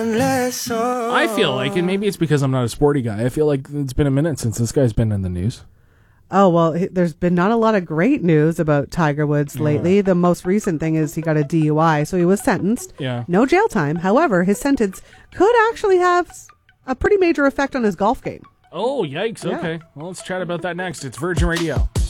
I feel like, and maybe it's because I'm not a sporty guy, I feel like it's been a minute since this guy's been in the news. Oh, well, there's been not a lot of great news about Tiger Woods lately. The most recent thing is he got a DUI, so he was sentenced. Yeah. No jail time. However, his sentence could actually have a pretty major effect on his golf game. Oh, yikes. Yeah. Okay. Well, let's chat about that next. It's Virgin Radio.